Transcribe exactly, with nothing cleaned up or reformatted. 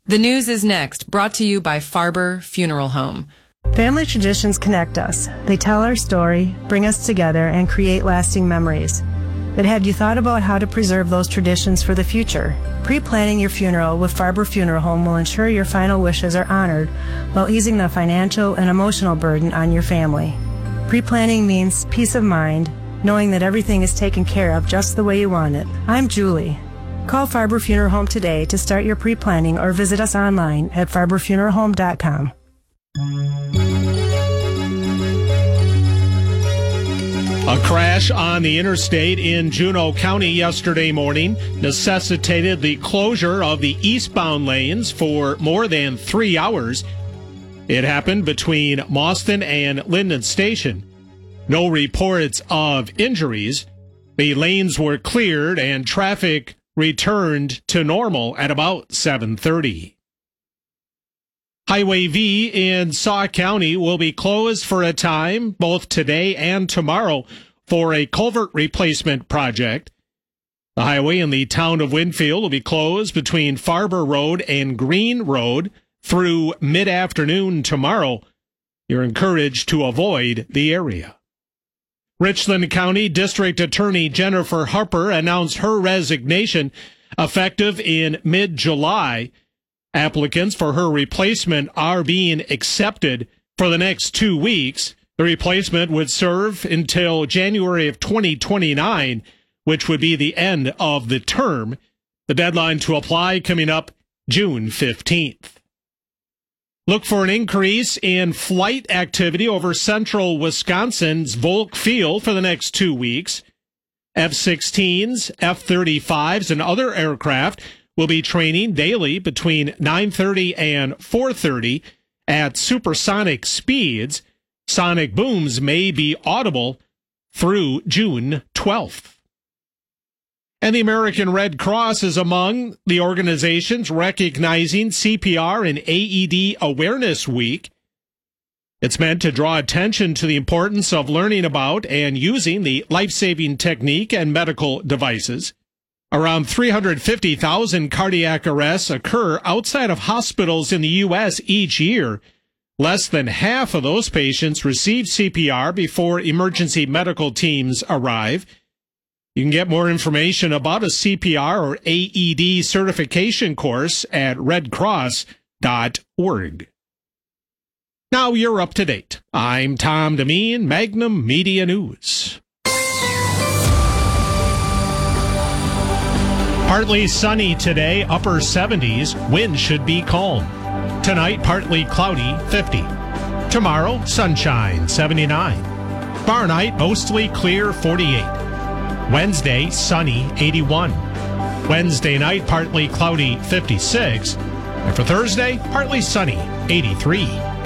The news is next, brought to you by Farber Funeral Home. Family traditions connect us. They tell our story, bring us together, and create lasting memories. But have you thought about how to preserve those traditions for the future? Pre-planning your funeral with Farber Funeral Home will ensure your final wishes are honored while easing the financial and emotional burden on your family. Pre-planning means peace of mind, knowing that everything is taken care of just the way you want it. I'm Julie. Call Farber Funeral Home today to start your pre-planning or visit us online at farber funeral home dot com. A crash on the interstate in Juneau County yesterday morning necessitated the closure of the eastbound lanes for more than three hours. It happened between Mauston and Linden Station. No reports of injuries. The lanes were cleared and traffic returned to normal at about seven thirty. Highway V in Saw County will be closed for a time, both today and tomorrow, for a culvert replacement project. The highway in the town of Winfield will be closed between Farber Road and Green Road through mid-afternoon tomorrow. You're encouraged to avoid the area. Richland County District Attorney Jennifer Harper announced her resignation effective in mid-July. Applicants for her replacement are being accepted for the next two weeks. The replacement would serve until January of twenty twenty-nine, which would be the end of the term. The deadline to apply coming up June fifteenth. Look for an increase in flight activity over central Wisconsin's Volk Field for the next two weeks. F sixteens, F thirty-fives, and other aircraft will be training daily between nine thirty and four thirty at supersonic speeds. Sonic booms may be audible through June twelfth. And the American Red Cross is among the organizations recognizing C P R and A E D Awareness Week. It's meant to draw attention to the importance of learning about and using the life-saving technique and medical devices. Around three hundred fifty thousand cardiac arrests occur outside of hospitals in the U S each year. Less than half of those patients receive C P R before emergency medical teams arrive. You can get more information about a C P R or A E D certification course at red cross dot org. Now you're up to date. I'm Tom Demeen, Magnum Media News. Partly sunny today, upper seventies. Wind should be calm. Tonight, partly cloudy, fifty. Tomorrow, sunshine, seventy-nine. Tomorrow night, mostly clear, forty-eight. Wednesday, sunny, eighty-one. Wednesday night, partly cloudy, fifty-six. And for Thursday, partly sunny, eighty-three.